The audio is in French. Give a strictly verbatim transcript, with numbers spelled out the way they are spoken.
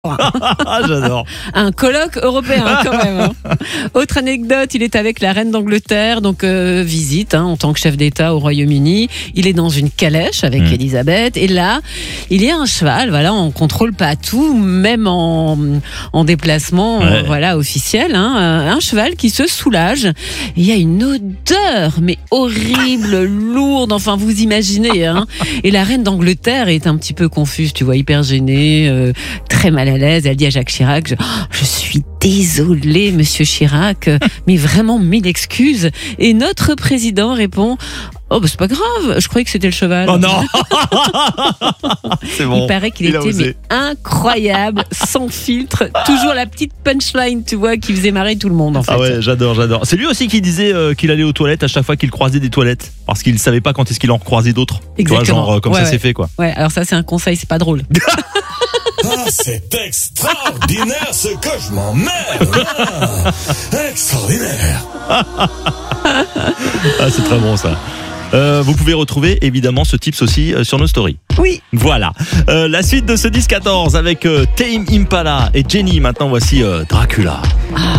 J'adore. Un colloque européen quand même. Hein. Autre anecdote, il est avec la reine d'Angleterre, donc euh, visite hein, en tant que chef d'État au Royaume-Uni. Il est dans une calèche avec mmh. Elisabeth et là, il y a un cheval. Voilà, on contrôle pas tout, même en, en déplacement, ouais. euh, voilà, officiel. Hein, un cheval qui se soulage. Il y a une odeur, mais horrible, lourde. Enfin, vous imaginez. Hein. Et la reine d'Angleterre est un petit peu confuse, tu vois, hyper gênée, euh, très mal à l'aise. Elle dit à Jacques Chirac, je, oh, je suis désolée, monsieur Chirac, mais vraiment mille excuses. Et notre président répond, oh bah c'est pas grave, je croyais que c'était le cheval. Oh non. C'est bon. Il paraît qu'il Il était mais incroyable, sans filtre, toujours la petite punchline, tu vois, qui faisait marrer tout le monde en fait. Ah ouais, j'adore, j'adore. C'est lui aussi qui disait euh, qu'il allait aux toilettes à chaque fois qu'il croisait des toilettes, parce qu'il savait pas quand est-ce qu'il en croisait d'autres. Exactement. Tu vois, genre euh, comme ouais, ça ouais. c'est fait quoi. Ouais, alors ça c'est un conseil, c'est pas drôle. Ah, c'est extraordinaire ce que je m'emmerde. Ah, extraordinaire. Ah, c'est très bon ça. Euh, vous pouvez retrouver évidemment ce tips aussi euh, sur nos stories. Oui. Voilà. Euh, la suite de ce dix quatorze avec euh, Tame Impala et Jenny. Maintenant voici euh, Dracula. Ah.